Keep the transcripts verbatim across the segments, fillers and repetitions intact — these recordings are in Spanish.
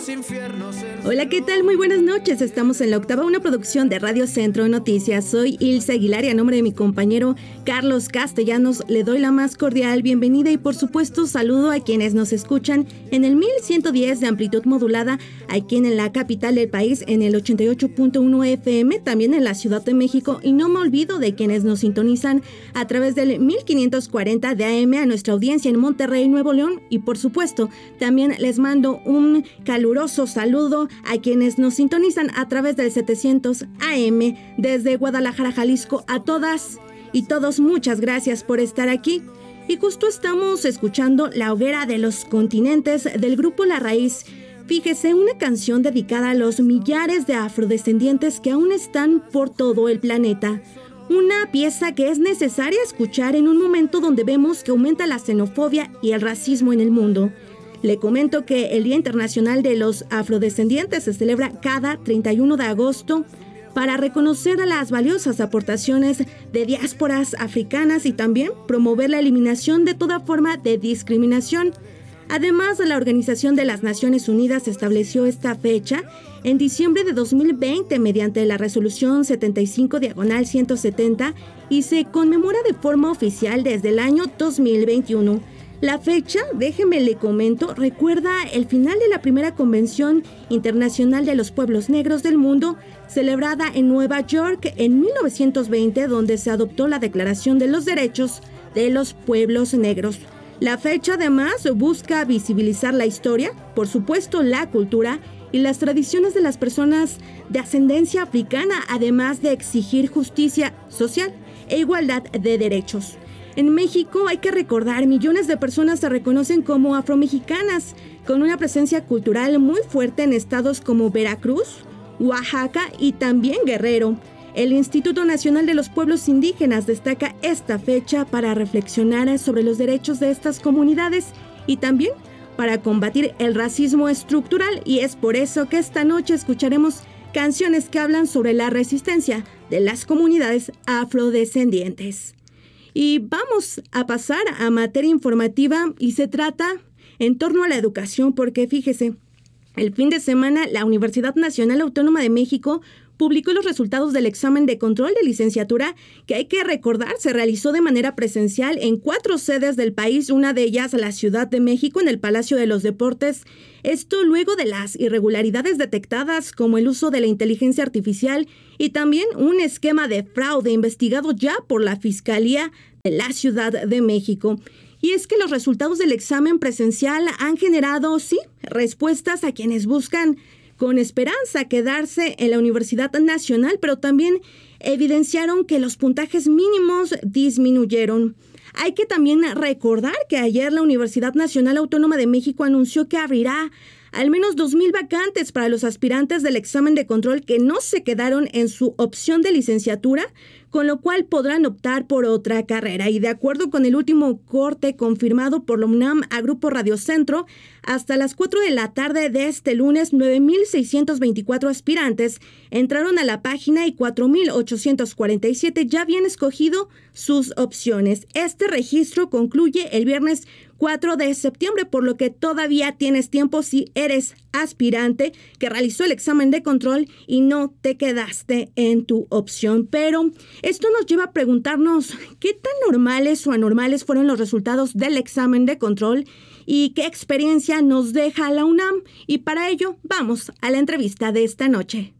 Hola, ¿qué tal? Muy buenas noches. Estamos en la octava, una producción de Radio Centro Noticias. Soy Ilse Aguilar y a nombre de mi compañero Carlos Castellanos le doy la más cordial bienvenida y por supuesto saludo a quienes nos escuchan en el mil ciento diez de amplitud modulada aquí en la capital del país, en el ochenta y ocho punto uno F M, también en la Ciudad de México, y no me olvido de quienes nos sintonizan a través del mil quinientos cuarenta de A M a nuestra audiencia en Monterrey, Nuevo León, y por supuesto también les mando un caluroso saludo a quienes nos sintonizan a través del setecientos A M desde Guadalajara, Jalisco. A todas y todos, muchas gracias por estar aquí. Y justo estamos escuchando La Hoguera de los Continentes del grupo La Raíz. Fíjese, una canción dedicada a los millares de afrodescendientes que aún están por todo el planeta. Una pieza que es necesaria escuchar en un momento donde vemos que aumenta la xenofobia y el racismo en el mundo. Le comento que el Día Internacional de los Afrodescendientes se celebra cada treinta y uno de agosto para reconocer a las valiosas aportaciones de diásporas africanas y también promover la eliminación de toda forma de discriminación. Además, la Organización de las Naciones Unidas estableció esta fecha en diciembre de dos mil veinte mediante la Resolución setenta y cinco diagonal ciento setenta y se conmemora de forma oficial desde el año dos mil veintiuno. La fecha, déjeme le comento, recuerda el final de la primera Convención Internacional de los Pueblos Negros del Mundo, celebrada en Nueva York en mil novecientos veinte, donde se adoptó la Declaración de los Derechos de los Pueblos Negros. La fecha además busca visibilizar la historia, por supuesto la cultura y las tradiciones de las personas de ascendencia africana, además de exigir justicia social e igualdad de derechos. En México hay que recordar, millones de personas se reconocen como afromexicanas, con una presencia cultural muy fuerte en estados como Veracruz, Oaxaca y también Guerrero. El Instituto Nacional de los Pueblos Indígenas destaca esta fecha para reflexionar sobre los derechos de estas comunidades y también para combatir el racismo estructural, y es por eso que esta noche escucharemos canciones que hablan sobre la resistencia de las comunidades afrodescendientes. Y vamos a pasar a materia informativa y se trata en torno a la educación, porque fíjese, el fin de semana la Universidad Nacional Autónoma de México publicó los resultados del examen de control de licenciatura, que hay que recordar se realizó de manera presencial en cuatro sedes del país, una de ellas la Ciudad de México en el Palacio de los Deportes. Esto luego de las irregularidades detectadas como el uso de la inteligencia artificial y también un esquema de fraude investigado ya por la Fiscalía de la Ciudad de México. Y es que los resultados del examen presencial han generado, sí, respuestas a quienes buscan con esperanza quedarse en la Universidad Nacional, pero también evidenciaron que los puntajes mínimos disminuyeron. Hay que también recordar que ayer la Universidad Nacional Autónoma de México anunció que abrirá al menos dos mil vacantes para los aspirantes del examen de control que no se quedaron en su opción de licenciatura, con lo cual podrán optar por otra carrera. Y de acuerdo con el último corte confirmado por la UNAM a Grupo Radio Centro, hasta las cuatro de la tarde de este lunes, nueve mil seiscientos veinticuatro aspirantes entraron a la página y cuatro mil ochocientos cuarenta y siete ya habían escogido sus opciones. Este registro concluye el viernes cuatro de septiembre, por lo que todavía tienes tiempo si eres aspirante que realizó el examen de control y no te quedaste en tu opción. Pero esto nos lleva a preguntarnos qué tan normales o anormales fueron los resultados del examen de control y qué experiencia nos deja la UNAM. Y para ello vamos a la entrevista de esta noche.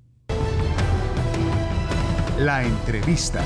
La entrevista.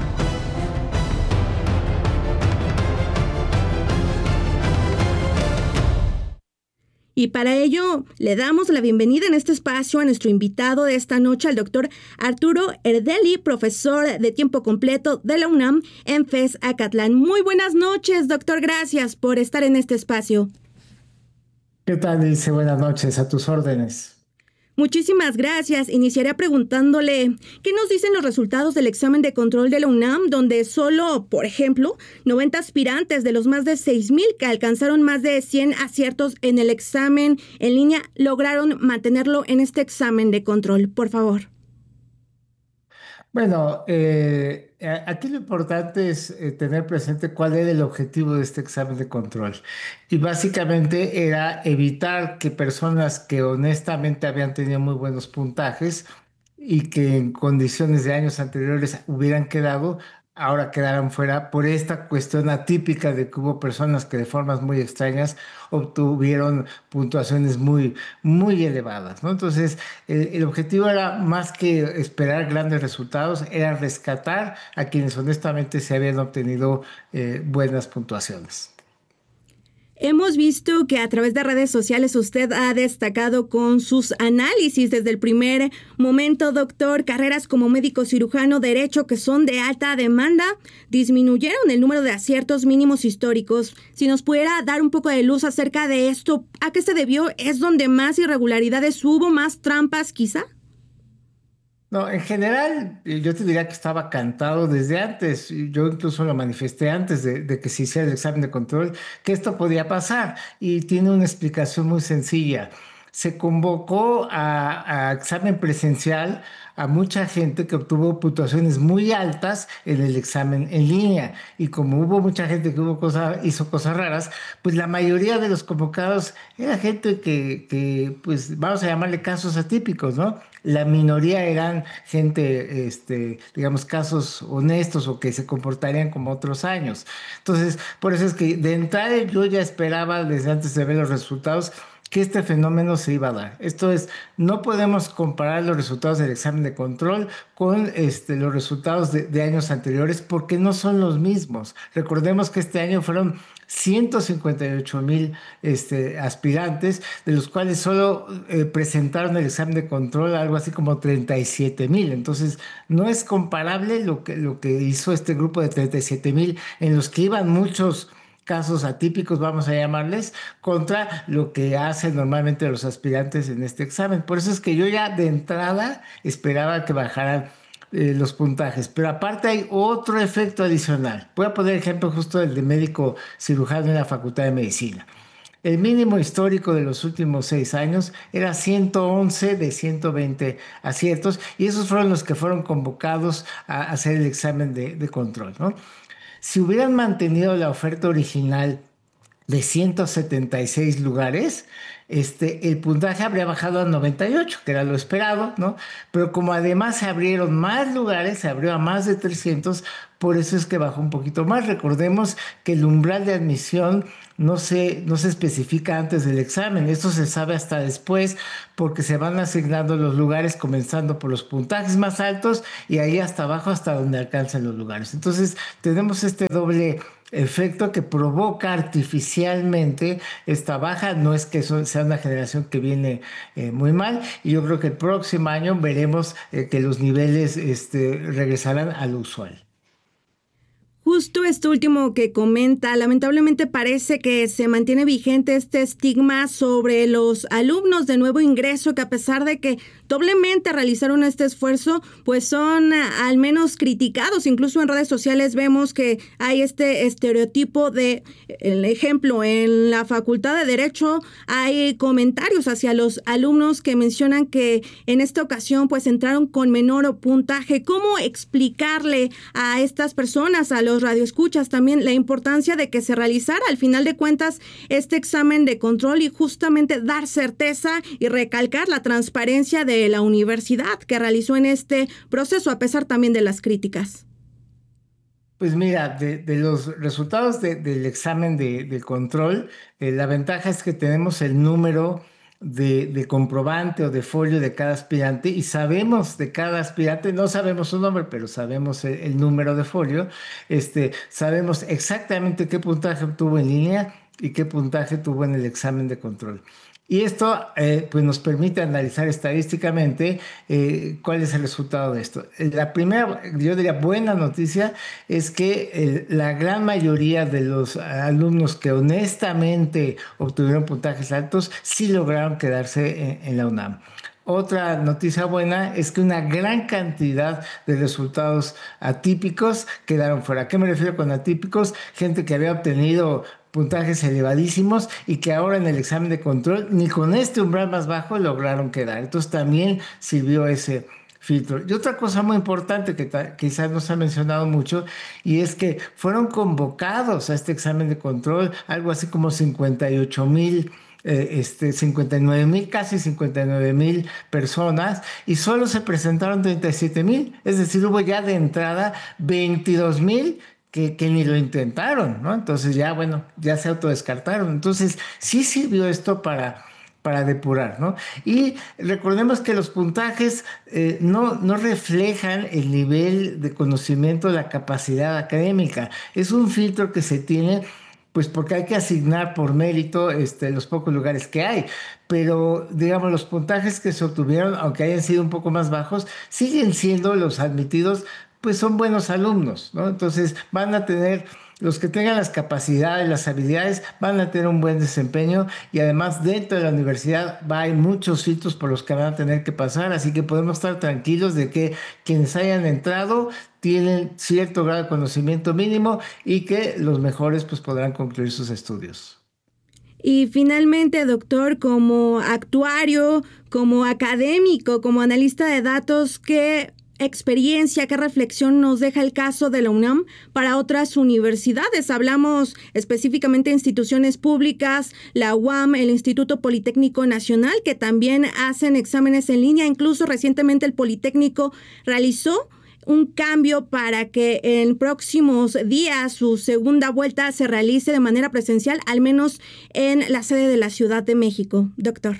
Y para ello le damos la bienvenida en este espacio a nuestro invitado de esta noche, al doctor Arturo Erdeli, profesor de tiempo completo de la UNAM en FES Acatlán. Muy buenas noches, doctor. Gracias por estar en este espacio. ¿Qué tal, Ilse? Buenas noches, a tus órdenes. Muchísimas gracias. Iniciaré preguntándole, ¿qué nos dicen los resultados del examen de control de la UNAM, donde solo, por ejemplo, noventa aspirantes de los más de seis mil que alcanzaron más de cien aciertos en el examen en línea lograron mantenerlo en este examen de control? Por favor. Bueno, eh, a- aquí lo importante es eh, tener presente cuál era el objetivo de este examen de control. Y básicamente era evitar que personas que honestamente habían tenido muy buenos puntajes y que en condiciones de años anteriores hubieran quedado, ahora quedaran fuera por esta cuestión atípica de que hubo personas que de formas muy extrañas obtuvieron puntuaciones muy, muy elevadas, ¿no? Entonces, el, el objetivo era más que esperar grandes resultados, era rescatar a quienes honestamente se habían obtenido eh, buenas puntuaciones. Hemos visto que a través de redes sociales usted ha destacado con sus análisis desde el primer momento, doctor. Carreras como médico cirujano, derecho, que son de alta demanda, disminuyeron el número de aciertos mínimos históricos. Si nos pudiera dar un poco de luz acerca de esto, ¿a qué se debió? ¿Es donde más irregularidades hubo, más trampas quizá? No, en general, eh, yo te diría que estaba cantado desde antes. y Yo incluso lo manifesté antes de, de que se hiciera el examen de control, que esto podía pasar. Y tiene una explicación muy sencilla. Se convocó a, a examen presencial a mucha gente que obtuvo puntuaciones muy altas en el examen en línea. Y como hubo mucha gente que hubo cosa, hizo cosas raras, pues la mayoría de los convocados era gente que, que, pues vamos a llamarle casos atípicos, ¿no? La minoría eran gente, este, digamos, casos honestos o que se comportarían como otros años. Entonces, por eso es que de entrada yo ya esperaba desde antes de ver los resultados que este fenómeno se iba a dar. Esto es, no podemos comparar los resultados del examen de control con este, los resultados de, de años anteriores porque no son los mismos. Recordemos que este año fueron ciento cincuenta y ocho mil este, aspirantes, de los cuales solo eh, presentaron el examen de control algo así como treinta y siete mil. Entonces, no es comparable lo que, lo que hizo este grupo de treinta y siete mil, en los que iban muchos casos atípicos, vamos a llamarles, contra lo que hacen normalmente los aspirantes en este examen. Por eso es que yo ya de entrada esperaba que bajaran eh, los puntajes. Pero aparte hay otro efecto adicional. Voy a poner ejemplo justo del de médico cirujano en la Facultad de Medicina. El mínimo histórico de los últimos seis años era ciento once de ciento veinte aciertos y esos fueron los que fueron convocados a hacer el examen de, de control, ¿no? Si hubieran mantenido la oferta original de ciento setenta y seis lugares, este, el puntaje habría bajado a noventa y ocho, que era lo esperado, ¿no? Pero como además se abrieron más lugares, se abrió a más de trescientos, por eso es que bajó un poquito más. Recordemos que el umbral de admisión no se, no se especifica antes del examen, esto se sabe hasta después porque se van asignando los lugares comenzando por los puntajes más altos y ahí hasta abajo hasta donde alcanzan los lugares. Entonces tenemos este doble efecto que provoca artificialmente esta baja. No es que eso sea una generación que viene eh, muy mal, y yo creo que el próximo año veremos eh, que los niveles este, regresarán al usual. Justo esto último que comenta, lamentablemente parece que se mantiene vigente este estigma sobre los alumnos de nuevo ingreso, que a pesar de que doblemente realizaron este esfuerzo, pues son al menos criticados. Incluso en redes sociales vemos que hay este estereotipo de, el ejemplo, en la Facultad de Derecho hay comentarios hacia los alumnos que mencionan que en esta ocasión pues entraron con menor puntaje. ¿Cómo explicarle a estas personas, a los radioescuchas también, la importancia de que se realizara al final de cuentas este examen de control y justamente dar certeza y recalcar la transparencia de la universidad que realizó en este proceso, a pesar también de las críticas? Pues mira, de, de los resultados de- del examen de, de control, eh, la ventaja es que tenemos el número de, de comprobante o de folio de cada aspirante y sabemos de cada aspirante, no sabemos su nombre, pero sabemos el, el número de folio, este, sabemos exactamente qué puntaje obtuvo en línea y qué puntaje tuvo en el examen de control. Y esto eh, pues nos permite analizar estadísticamente eh, cuál es el resultado de esto. Eh, La primera, yo diría, buena noticia es que eh, la gran mayoría de los alumnos que honestamente obtuvieron puntajes altos sí lograron quedarse en, en la UNAM. Otra noticia buena es que una gran cantidad de resultados atípicos quedaron fuera. ¿A qué me refiero con atípicos? Gente que había obtenido puntajes elevadísimos y que ahora en el examen de control ni con este umbral más bajo lograron quedar. Entonces también sirvió ese, filtro. Y otra cosa muy importante que ta- quizás no se ha mencionado mucho, y es que fueron convocados a este examen de control algo así como cincuenta y ocho mil, eh, este, cincuenta y nueve mil, casi cincuenta y nueve mil personas, y solo se presentaron treinta y siete mil, es decir, hubo ya de entrada veintidós mil que, que ni lo intentaron, ¿no? Entonces ya, bueno, ya se autodescartaron. Entonces, sí sirvió esto para para depurar, ¿no? Y recordemos que los puntajes eh, no, no reflejan el nivel de conocimiento, la capacidad académica. Es un filtro que se tiene, pues porque hay que asignar por mérito este, los pocos lugares que hay. Pero, digamos, los puntajes que se obtuvieron, aunque hayan sido un poco más bajos, siguen siendo los admitidos, pues son buenos alumnos, ¿no? Entonces van a tener los que tengan las capacidades, las habilidades, van a tener un buen desempeño y además dentro de la universidad va, hay muchos filtros por los que van a tener que pasar, así que podemos estar tranquilos de que quienes hayan entrado tienen cierto grado de conocimiento mínimo y que los mejores pues podrán concluir sus estudios. Y finalmente, doctor, como actuario, como académico, como analista de datos, ¿qué experiencia, qué reflexión nos deja el caso de la UNAM para otras universidades? Hablamos específicamente de instituciones públicas, la U A M, el Instituto Politécnico Nacional, que también hacen exámenes en línea. Incluso recientemente el Politécnico realizó un cambio para que en próximos días su segunda vuelta se realice de manera presencial, al menos en la sede de la Ciudad de México. Doctor.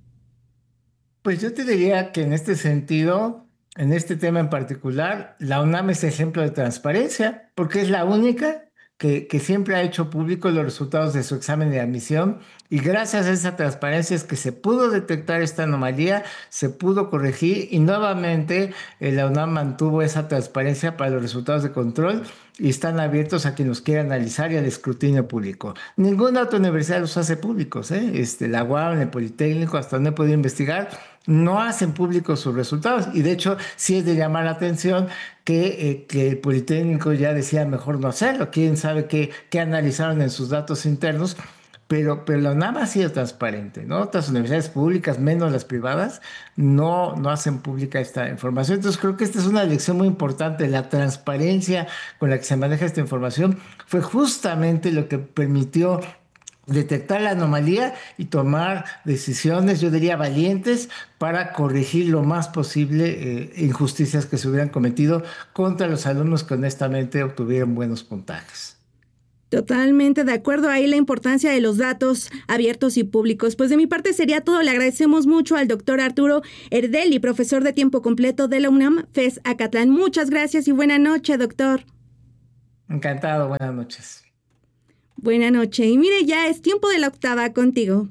Pues yo te diría que en este sentido, en este tema en particular, la UNAM es ejemplo de transparencia, porque es la única que, que siempre ha hecho público los resultados de su examen de admisión y gracias a esa transparencia es que se pudo detectar esta anomalía, se pudo corregir y nuevamente eh, la UNAM mantuvo esa transparencia para los resultados de control y están abiertos a quien los quiera analizar y al escrutinio público. Ninguna otra universidad los hace públicos, ¿eh? Este, la U A M, el Politécnico, hasta donde he podido investigar, no hacen públicos sus resultados y de hecho sí es de llamar la atención que, eh, que el Politécnico ya decía mejor no hacerlo, quién sabe qué, qué analizaron en sus datos internos, pero, pero la UNAM ha sido transparente, ¿no? Otras universidades públicas, menos las privadas, no, no hacen pública esta información. Entonces creo que esta es una lección muy importante. La transparencia con la que se maneja esta información fue justamente lo que permitió detectar la anomalía y tomar decisiones, yo diría, valientes para corregir lo más posible eh, injusticias que se hubieran cometido contra los alumnos que honestamente obtuvieron buenos puntajes. Totalmente de acuerdo, ahí la importancia de los datos abiertos y públicos. Pues de mi parte sería todo. Le agradecemos mucho al doctor Arturo Erdeli, profesor de tiempo completo de la UNAM FES Acatlán. Muchas gracias y buena noche, doctor. Encantado, buenas noches. Buena noche. Y mire, ya es tiempo de la octava contigo.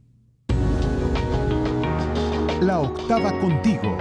La octava contigo.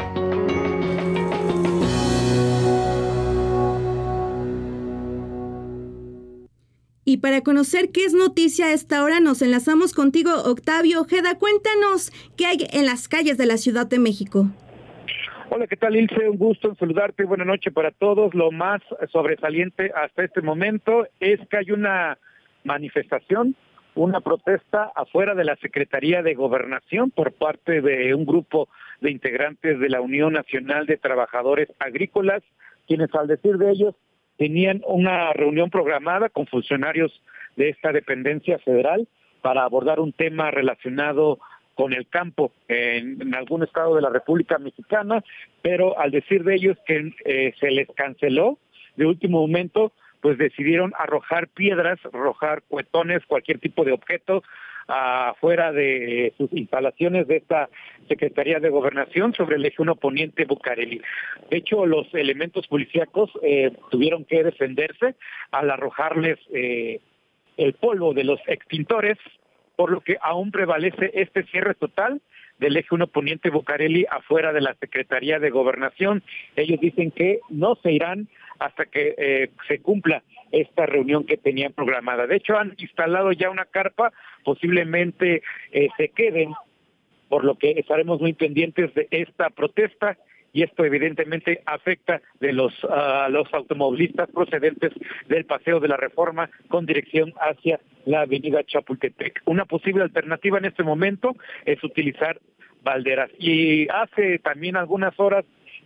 Y para conocer qué es noticia a esta hora, nos enlazamos contigo, Octavio Ojeda. Cuéntanos qué hay en las calles de la Ciudad de México. Hola, ¿qué tal, Ilse? Un gusto en saludarte. Buenas noches para todos. Lo más sobresaliente hasta este momento es que hay una manifestación, una protesta afuera de la Secretaría de Gobernación por parte de un grupo de integrantes de la Unión Nacional de Trabajadores Agrícolas, quienes al decir de ellos tenían una reunión programada con funcionarios de esta dependencia federal para abordar un tema relacionado con el campo en, en algún estado de la República Mexicana, pero al decir de ellos que eh, se les canceló de último momento, pues decidieron arrojar piedras, arrojar cuetones, cualquier tipo de objeto afuera de sus instalaciones de esta Secretaría de Gobernación sobre el eje uno Poniente Bucareli. De hecho, los elementos policíacos eh, tuvieron que defenderse al arrojarles eh, el polvo de los extintores, por lo que aún prevalece este cierre total del eje uno Poniente Bucareli afuera de la Secretaría de Gobernación. Ellos dicen que no se irán hasta que eh, se cumpla esta reunión que tenían programada. De hecho, han instalado ya una carpa, posiblemente eh, se queden, por lo que estaremos muy pendientes de esta protesta, y esto evidentemente afecta de los, uh, los automovilistas procedentes del Paseo de la Reforma con dirección hacia la avenida Chapultepec. Una posible alternativa en este momento es utilizar Valderas. Y hace también algunas horas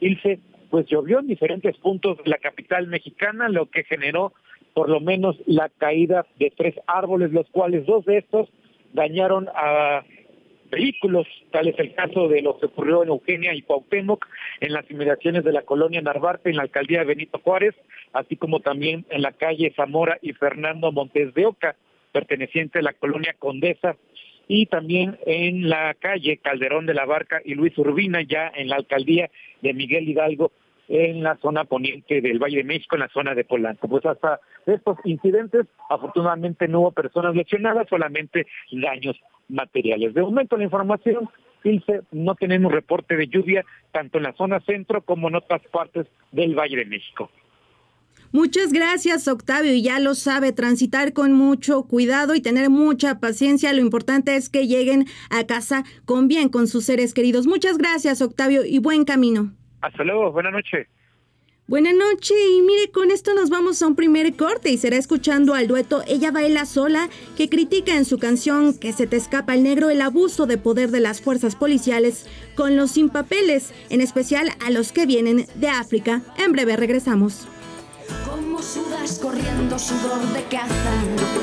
Ilse, pues llovió en diferentes puntos de la capital mexicana, lo que generó por lo menos la caída de tres árboles, los cuales dos de estos dañaron a vehículos. Tal es el caso de lo que ocurrió en Eugenia y Cuauhtémoc, en las inmediaciones de la colonia Narvarte, en la alcaldía de Benito Juárez, así como también en la calle Zamora y Fernando Montes de Oca, perteneciente a la colonia Condesa, y también en la calle Calderón de la Barca y Luis Urbina, ya en la alcaldía de Miguel Hidalgo, en la zona poniente del Valle de México, en la zona de Polanco. Pues hasta estos incidentes, afortunadamente no hubo personas lesionadas, solamente daños materiales. De momento la información, Ilse, no tenemos reporte de lluvia, tanto en la zona centro como en otras partes del Valle de México. Muchas gracias, Octavio, y ya lo sabe, transitar con mucho cuidado y tener mucha paciencia. Lo importante es que lleguen a casa con bien con sus seres queridos. Muchas gracias, Octavio, y buen camino. Hasta luego, buenas noches. Buenas noches, y mire, con esto nos vamos a un primer corte y será escuchando al dueto Ella Baila Sola, que critica en su canción Que se te escapa el negro el abuso de poder de las fuerzas policiales con los sin papeles, en especial a los que vienen de África. En breve regresamos. Como sudas corriendo sudor de caza,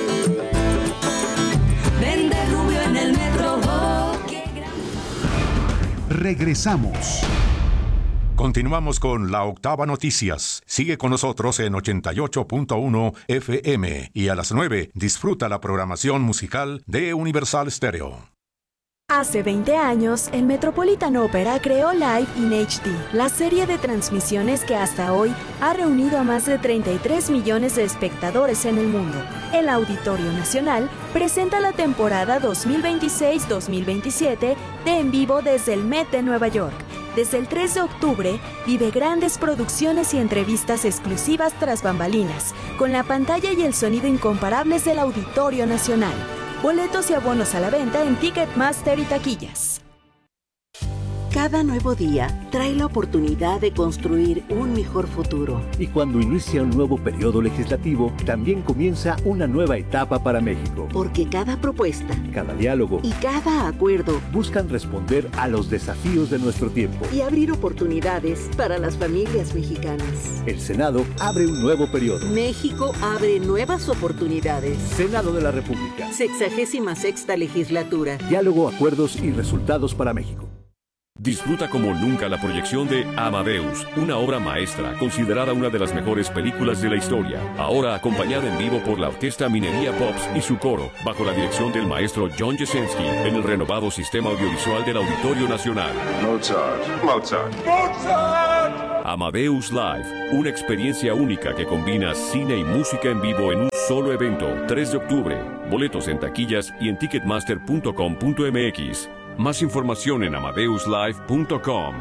vende rubio en el metro. Oh, qué gran... Regresamos. Continuamos con La Octava Noticias. Sigue con nosotros en ochenta y ocho punto uno F M y a las nueve disfruta la programación musical de Universal Stereo. Hace veinte años, el Metropolitan Opera creó Live in H D, la serie de transmisiones que hasta hoy ha reunido a más de treinta y tres millones de espectadores en el mundo. El Auditorio Nacional presenta la temporada dos mil veintiséis dos mil veintisiete de En Vivo desde el Met de Nueva York. Desde el tres de octubre, vive grandes producciones y entrevistas exclusivas tras bambalinas, con la pantalla y el sonido incomparables del Auditorio Nacional. Boletos y abonos a la venta en Ticketmaster y taquillas. Cada nuevo día trae la oportunidad de construir un mejor futuro. Y cuando inicia un nuevo periodo legislativo, también comienza una nueva etapa para México. Porque cada propuesta, cada diálogo y cada acuerdo buscan responder a los desafíos de nuestro tiempo y abrir oportunidades para las familias mexicanas. El Senado abre un nuevo periodo. México abre nuevas oportunidades. Senado de la República. Sexagésima sexta legislatura. Diálogo, acuerdos y resultados para México. Disfruta como nunca la proyección de Amadeus, una obra maestra considerada una de las mejores películas de la historia. Ahora acompañada en vivo por la Orquesta Minería Pops y su coro, bajo la dirección del maestro John Jesensky, en el renovado sistema audiovisual del Auditorio Nacional. Mozart, Mozart, Mozart. Amadeus Live, una experiencia única que combina cine y música en vivo en un solo evento. tres de octubre. Boletos en taquillas y en ticketmaster punto com punto m x. Más información en amadeus live punto com.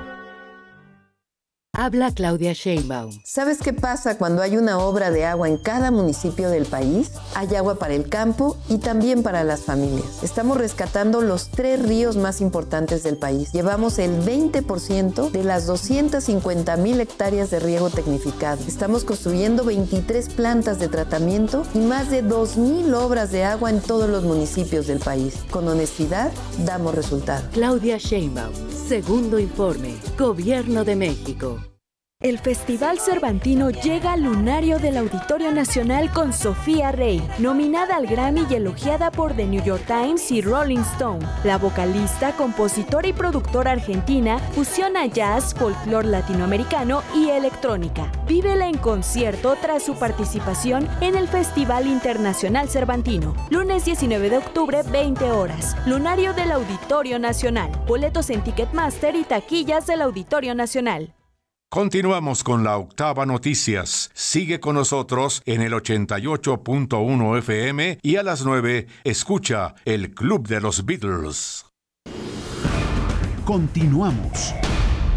Habla Claudia Sheinbaum. ¿Sabes qué pasa cuando hay una obra de agua en cada municipio del país? Hay agua para el campo y también para las familias. Estamos rescatando los tres ríos más importantes del país. Llevamos el veinte por ciento de las doscientas cincuenta mil hectáreas de riego tecnificado. Estamos construyendo veintitrés plantas de tratamiento y más de dos mil obras de agua en todos los municipios del país. Con honestidad, damos resultados. Claudia Sheinbaum, segundo informe, Gobierno de México. El Festival Cervantino llega al lunario del Auditorio Nacional con Sofía Rey, nominada al Grammy y elogiada por The New York Times y Rolling Stone. La vocalista, compositora y productora argentina fusiona jazz, folclore latinoamericano y electrónica. Vívela en concierto tras su participación en el Festival Internacional Cervantino. Lunes diecinueve de octubre, veinte horas. Lunario del Auditorio Nacional. Boletos en Ticketmaster y taquillas del Auditorio Nacional. Continuamos con La Octava Noticias. Sigue con nosotros en el ochenta y ocho punto uno F M y a las nueve escucha El Club de los Beatles. Continuamos.